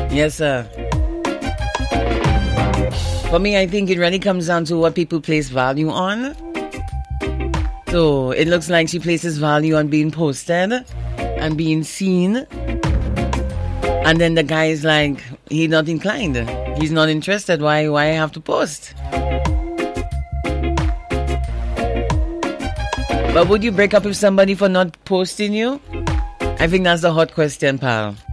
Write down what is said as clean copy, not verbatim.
Yes, sir. For me, I think it really comes down to what people place value on. So it looks like she places value on being posted and being seen. And then the guy is like, he's not inclined. He's not interested. Why I have to post? But would you break up with somebody for not posting you? I think that's the hot question, pal.